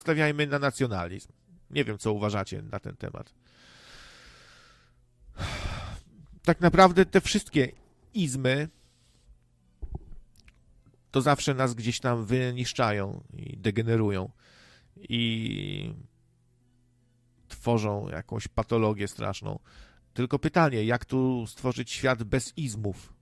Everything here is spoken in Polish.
stawiajmy na nacjonalizm. Nie wiem, co uważacie na ten temat. Tak naprawdę te wszystkie izmy to zawsze nas gdzieś tam wyniszczają i degenerują i tworzą jakąś patologię straszną. Tylko pytanie, jak tu stworzyć świat bez izmów?